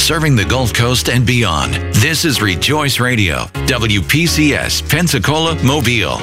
serving the Gulf Coast and beyond. This is Rejoice Radio, WPCS, Pensacola, Mobile.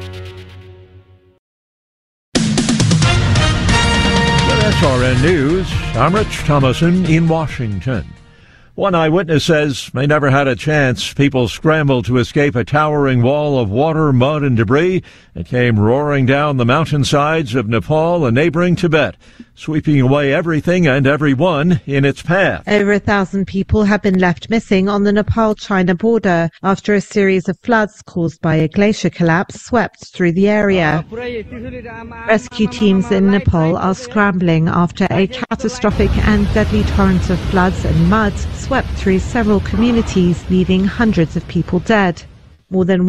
With SRN News, I'm Rich Thomason in Washington. One eyewitness says they never had a chance. People scrambled to escape a towering wall of water, mud, and debris that came roaring down the mountainsides of Nepal and neighboring Tibet, sweeping away everything and everyone in its path. Over 1,000 people have been left missing on the Nepal-China border after a series of floods caused by a glacier collapse swept through the area. Rescue teams in Nepal are scrambling after a catastrophic and deadly torrent of floods and mud swept through several communities, leaving hundreds of people dead. More than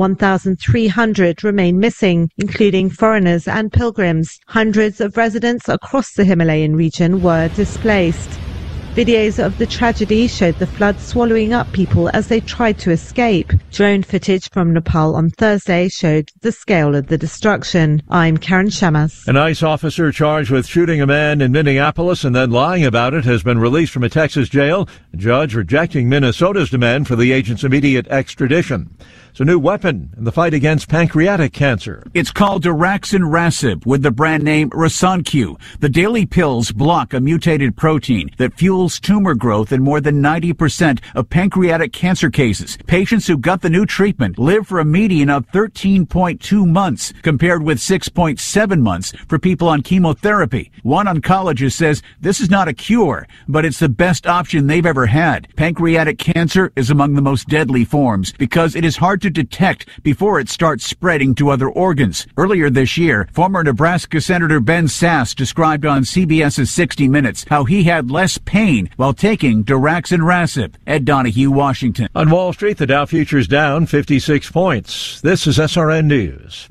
1,300 remain missing, including foreigners and pilgrims. Hundreds of residents across the Himalayan region were displaced. Videos of the tragedy showed the flood swallowing up people as they tried to escape. Drone footage from Nepal on Thursday showed the scale of the destruction. I'm Karen Shamas. An ICE officer charged with shooting a man in Minneapolis and then lying about it has been released from a Texas jail. A judge rejecting Minnesota's demand for the agent's immediate extradition. It's a new weapon in the fight against pancreatic cancer. It's called daraxonrasib with the brand name Rasanq. The daily pills block a mutated protein that fuels tumor growth in more than 90% of pancreatic cancer cases. Patients who got the new treatment live for a median of 13.2 months, compared with 6.7 months for people on chemotherapy. One oncologist says this is not a cure, but it's the best option they've ever had. Pancreatic cancer is among the most deadly forms because it is hard to detect before it starts spreading to other organs. Earlier this year, former Nebraska Senator Ben Sasse described on CBS's 60 Minutes how he had less pain while taking daraxonrasib. Ed Donahue, Washington. On Wall Street, the Dow futures down 56 points. This is SRN News.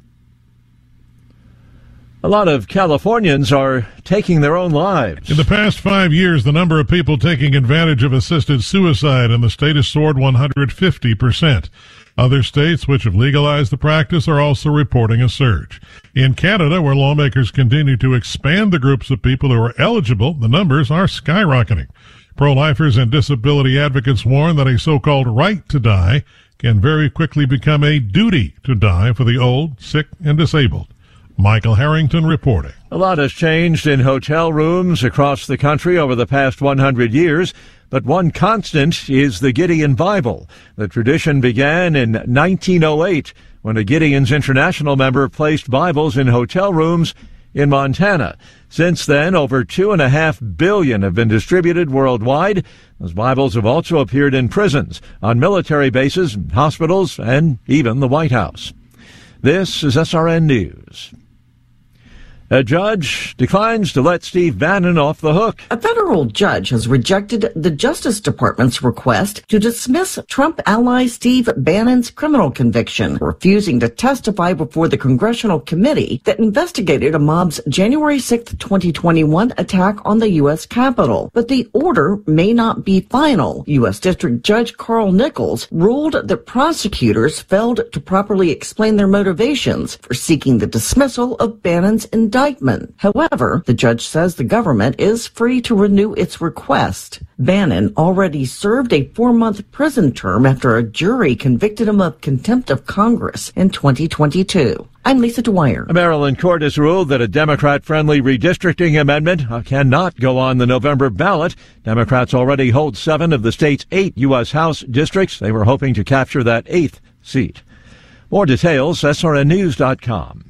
A lot of Californians are taking their own lives. In the past 5 years, the number of people taking advantage of assisted suicide in the state has soared 150%. Other states which have legalized the practice are also reporting a surge. In Canada, where lawmakers continue to expand the groups of people who are eligible, the numbers are skyrocketing. Pro-lifers and disability advocates warn that a so-called right to die can very quickly become a duty to die for the old, sick, and disabled. Michael Harrington reporting. A lot has changed in hotel rooms across the country over the past 100 years, but one constant is the Gideon Bible. The tradition began in 1908 when a Gideon's International member placed Bibles in hotel rooms in Montana. Since then, over 2.5 billion have been distributed worldwide. Those Bibles have also appeared in prisons, on military bases, hospitals, and even the White House. This is SRN News. A judge declines to let Steve Bannon off the hook. A federal judge has rejected the Justice Department's request to dismiss Trump ally Steve Bannon's criminal conviction, refusing to testify before the congressional committee that investigated a mob's January 6, 2021 attack on the U.S. Capitol. But the order may not be final. U.S. District Judge Carl Nichols ruled that prosecutors failed to properly explain their motivations for seeking the dismissal of Bannon's indictment. However, the judge says the government is free to renew its request. Bannon already served a 4-month prison term after a jury convicted him of contempt of Congress in 2022. I'm Lisa Dwyer. A Maryland court has ruled that a Democrat-friendly redistricting amendment cannot go on the November ballot. Democrats already hold 7 of the state's 8 U.S. House districts. They were hoping to capture that 8th seat. More details, srnnews.com.